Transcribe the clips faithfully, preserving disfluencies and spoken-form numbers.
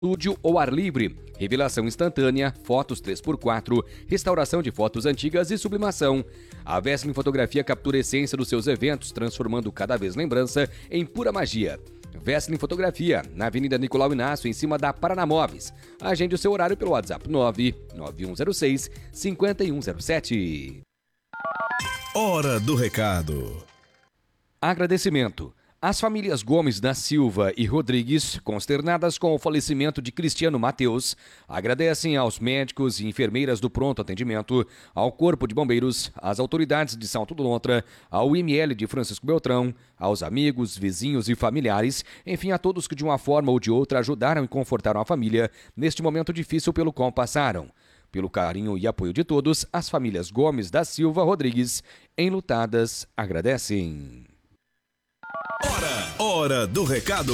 Estúdio ou ar livre, revelação instantânea, fotos três por quatro, restauração de fotos antigas e sublimação. A Vesselin Fotografia captura a essência dos seus eventos, transformando cada vez lembrança em pura magia. Vesselin Fotografia, na Avenida Nicolau Inácio, em cima da Paranamóveis. Agende o seu horário pelo WhatsApp nove nove um zero seis cinco um zero sete. Hora do recado. Agradecimento. As famílias Gomes da Silva e Rodrigues, consternadas com o falecimento de Cristiano Mateus, agradecem aos médicos e enfermeiras do pronto atendimento, ao Corpo de Bombeiros, às autoridades de Salto do Lontra, ao I M L de Francisco Beltrão, aos amigos, vizinhos e familiares, enfim, a todos que de uma forma ou de outra ajudaram e confortaram a família neste momento difícil pelo qual passaram. Pelo carinho e apoio de todos, as famílias Gomes da Silva Rodrigues, enlutadas, agradecem. Hora, hora do recado.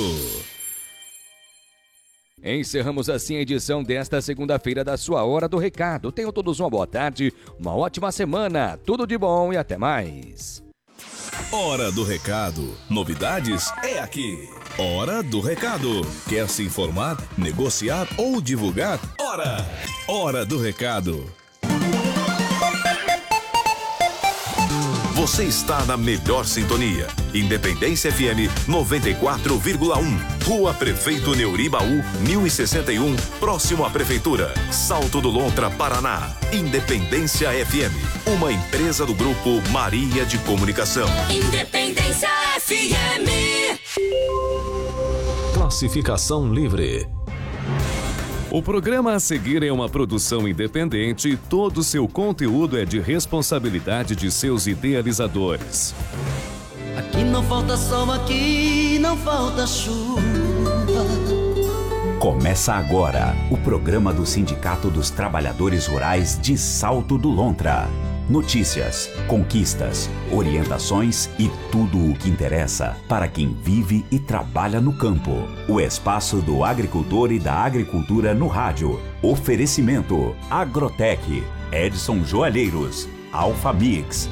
Encerramos assim a edição desta segunda-feira da sua Hora do Recado. Tenham todos uma boa tarde, uma ótima semana, tudo de bom e até mais. Hora do Recado. Novidades é aqui. Hora do Recado. Quer se informar, negociar ou divulgar? Hora. Hora do Recado. Você está na melhor sintonia. Independência F M noventa e quatro vírgula um. Rua Prefeito Neuribaú, mil e sessenta e um, próximo à Prefeitura. Salto do Lontra, Paraná. Independência F M, uma empresa do Grupo Maria de Comunicação. Independência F M. Classificação livre. O programa a seguir é uma produção independente e todo seu conteúdo é de responsabilidade de seus idealizadores. Aqui não falta sol, aqui não falta chuva. Começa agora o programa do Sindicato dos Trabalhadores Rurais de Salto do Lontra. Notícias, conquistas, orientações e tudo o que interessa para quem vive e trabalha no campo. O espaço do agricultor e da agricultura no rádio. Oferecimento: Agrotec, Edson Joalheiros, Alfa Mix.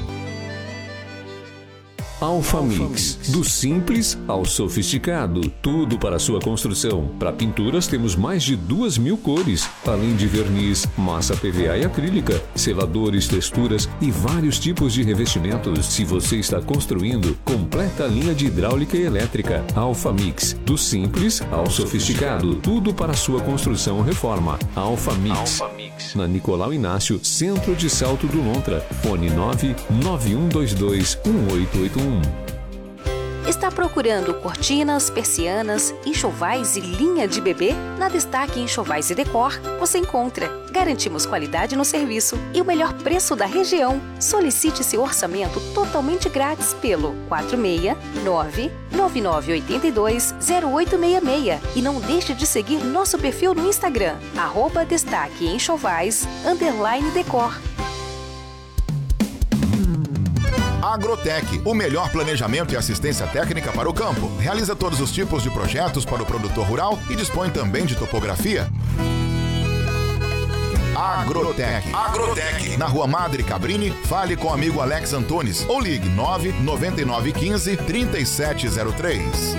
Alfa Mix, do simples ao sofisticado, tudo para sua construção. Para pinturas temos mais de duas mil cores, além de verniz, massa P V A e acrílica, seladores, texturas e vários tipos de revestimentos. Se você está construindo, completa a linha de hidráulica e elétrica. Alfa Mix, do simples ao sofisticado, tudo para sua construção ou reforma. Alfa Mix, Alfa Mix, na Nicolau Inácio, centro de Salto do Lontra. Fone nove nove um dois dois um oito oito um. Está procurando cortinas, persianas, enxovais e linha de bebê? Na Destaque Enxovais e Decor você encontra. Garantimos qualidade no serviço e o melhor preço da região. Solicite seu orçamento totalmente grátis pelo quatro seis nove nove nove oito dois zero oito seis seis e não deixe de seguir nosso perfil no Instagram, arroba Destaque Enxovais, underline Decor. Agrotec, o melhor planejamento e assistência técnica para o campo. Realiza todos os tipos de projetos para o produtor rural e dispõe também de topografia. Agrotec. Agrotec. Na Rua Madre Cabrini, fale com o amigo Alex Antunes ou ligue nove nove nove um cinco três sete zero três.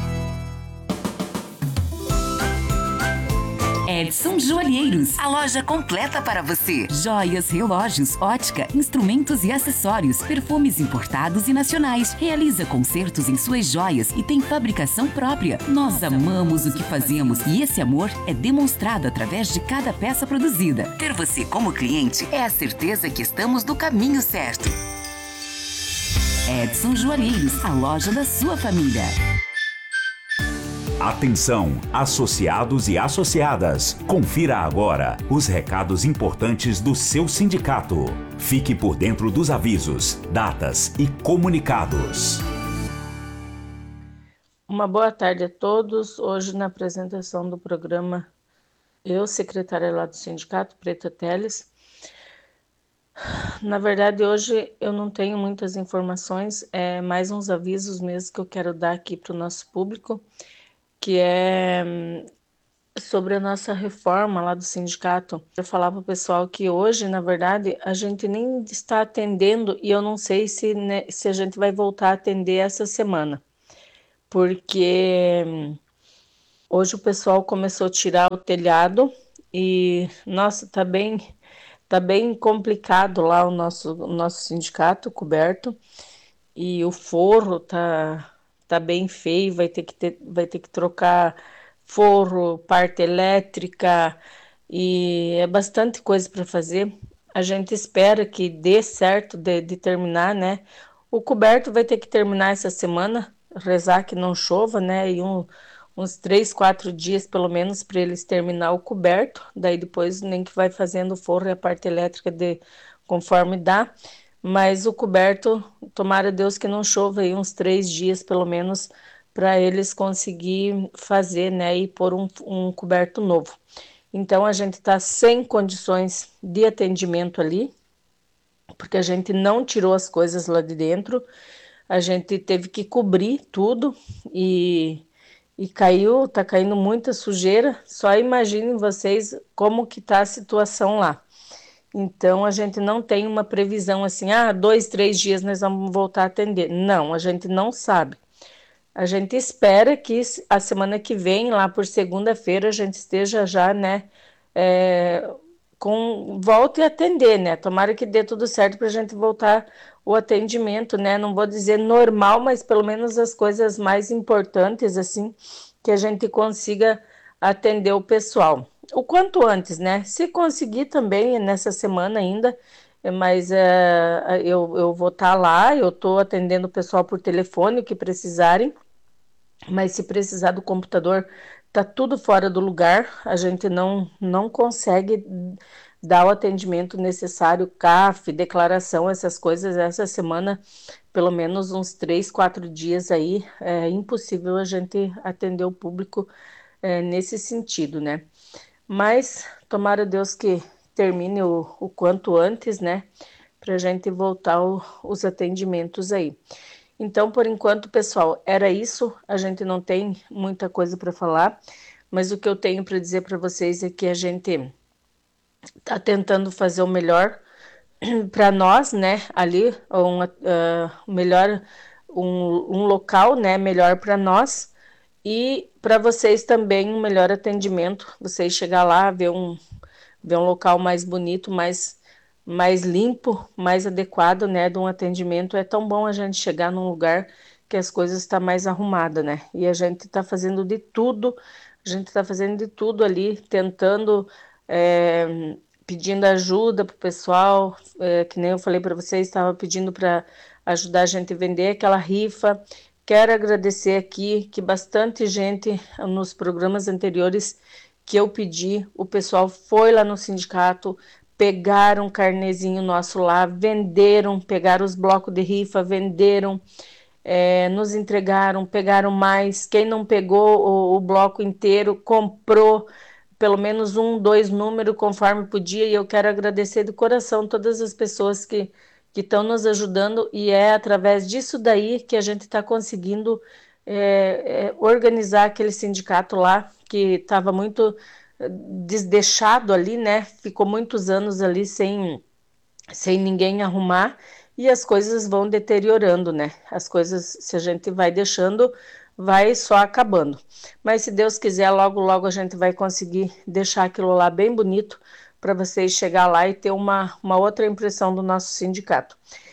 Edson Joalheiros, a loja completa para você. Joias, relógios, ótica, instrumentos e acessórios, perfumes importados e nacionais. Realiza consertos em suas joias e tem fabricação própria. Nós amamos o que fazemos e esse amor é demonstrado através de cada peça produzida. Ter você como cliente é a certeza que estamos no caminho certo. Edson Joalheiros, a loja da sua família. Atenção, associados e associadas. Confira agora os recados importantes do seu sindicato. Fique por dentro dos avisos, datas e comunicados. Uma boa tarde a todos. Hoje na apresentação do programa, eu, secretária lá do sindicato, Preta Teles. Na verdade, hoje eu não tenho muitas informações, é mais uns avisos mesmo que eu quero dar aqui para o nosso público, que é sobre a nossa reforma lá do sindicato. Eu falar para o pessoal que hoje, na verdade, a gente nem está atendendo e eu não sei se, né, se a gente vai voltar a atender essa semana, porque hoje o pessoal começou a tirar o telhado e, nossa, tá bem, tá bem complicado lá o nosso, o nosso sindicato coberto e o forro tá, tá bem feio, vai ter que ter, vai ter que trocar forro, parte elétrica e é bastante coisa para fazer. A gente espera que dê certo de, de terminar, né? O coberto vai ter que terminar essa semana, rezar que não chova, né? E um, uns três, quatro dias pelo menos para eles terminar o coberto. Daí depois nem que vai fazendo o forro e a parte elétrica de conforme dá. Mas o coberto, tomara Deus que não chova aí uns três dias pelo menos para eles conseguir fazer, né? E pôr um, um coberto novo. Então a gente está sem condições de atendimento ali, porque a gente não tirou as coisas lá de dentro, a gente teve que cobrir tudo e, e caiu, tá caindo muita sujeira. Só imaginem vocês como que tá a situação lá. Então a gente não tem uma previsão assim, ah, dois, três dias nós vamos voltar a atender. Não, a gente não sabe. A gente espera que a semana que vem, lá por segunda-feira, a gente esteja já, né, é, com, volte a atender, né, tomara que dê tudo certo para a gente voltar o atendimento, né, não vou dizer normal, mas pelo menos as coisas mais importantes, assim, que a gente consiga atender o pessoal. O quanto antes, né, se conseguir também nessa semana ainda, mas é, eu, eu vou estar lá, eu estou atendendo o pessoal por telefone, o que precisarem, mas se precisar do computador, tá tudo fora do lugar, a gente não, não consegue dar o atendimento necessário, C A F, declaração, essas coisas, essa semana, pelo menos uns três, quatro dias aí, é impossível a gente atender o público é, nesse sentido, né? Mas, tomara Deus que termine o, o quanto antes, né? Para a gente voltar o, os atendimentos aí. Então, por enquanto, pessoal, era isso. A gente não tem muita coisa para falar, mas o que eu tenho para dizer para vocês é que a gente está tentando fazer o melhor para nós, né? Ali, um, uh, melhor, um, um local, né? Melhor para nós e para vocês também um melhor atendimento. Vocês chegar lá, ver um, ver um local mais bonito, mais mais limpo, mais adequado, né, de um atendimento. É tão bom a gente chegar num lugar que as coisas estão mais arrumadas, né, e a gente está fazendo de tudo, a gente está fazendo de tudo ali, tentando, é, pedindo ajuda para o pessoal, é, que nem eu falei para vocês, estava pedindo para ajudar a gente a vender aquela rifa. Quero agradecer aqui que bastante gente nos programas anteriores que eu pedi, o pessoal foi lá no sindicato, pegaram um carnezinho nosso lá, venderam, pegaram os blocos de rifa, venderam, é, nos entregaram, pegaram mais. Quem não pegou o, o bloco inteiro, comprou pelo menos um, dois números, conforme podia, e eu quero agradecer de coração todas as pessoas que que estão nos ajudando, e é através disso daí que a gente está conseguindo é, é, organizar aquele sindicato lá, que estava muito desdeixado ali, né? Ficou muitos anos ali sem, sem ninguém arrumar e as coisas vão deteriorando, né? As coisas, se a gente vai deixando, vai só acabando. Mas se Deus quiser, logo, logo a gente vai conseguir deixar aquilo lá bem bonito para vocês chegar lá e ter uma, uma outra impressão do nosso sindicato.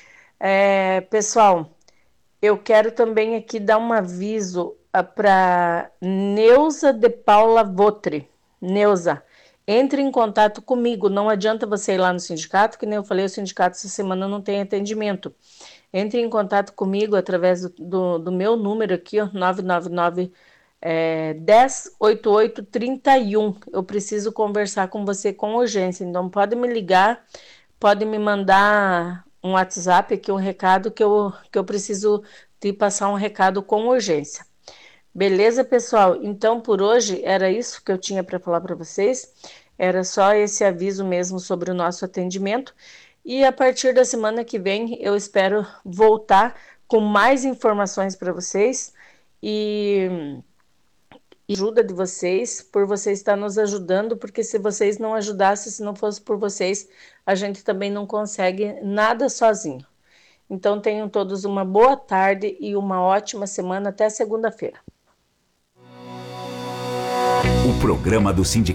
É, pessoal, eu quero também aqui dar um aviso para Neuza de Paula Votri. Neuza, entre em contato comigo, não adianta você ir lá no sindicato, que nem eu falei, o sindicato essa semana não tem atendimento. Entre em contato comigo através do, do, do meu número aqui, ó, nove nove nove, é, dez, oitenta e oito, trinta e um. Eu preciso conversar com você com urgência, então pode me ligar, pode me mandar um WhatsApp aqui, um recado, que eu, que eu preciso te passar um recado com urgência. Beleza, pessoal? Então, por hoje, era isso que eu tinha para falar para vocês. Era só esse aviso mesmo sobre o nosso atendimento. E a partir da semana que vem, eu espero voltar com mais informações para vocês. E ajuda de vocês, por vocês estar nos ajudando, porque se vocês não ajudassem, se não fosse por vocês, a gente também não consegue nada sozinho. Então, tenham todos uma boa tarde e uma ótima semana até segunda-feira. programa do Sindicato